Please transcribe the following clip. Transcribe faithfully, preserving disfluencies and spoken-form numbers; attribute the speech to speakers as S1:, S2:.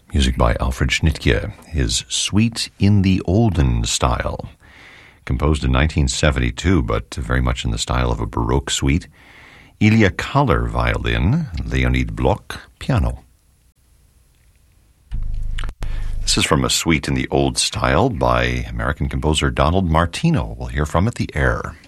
S1: Music by Alfred Schnittke, his Suite in the Olden Style. Composed in nineteen seventy-two, but very much in the style of a Baroque suite. Ilya Kahler, violin, Leonid Bloch, piano. This is from a suite in the old style by American composer Donald Martino. We'll hear from it, The Air.